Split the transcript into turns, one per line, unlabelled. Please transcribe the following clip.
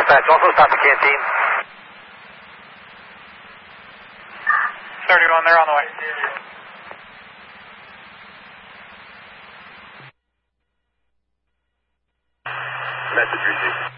dispatch. Also stop the canteen.
31, they're on the way.
Message received.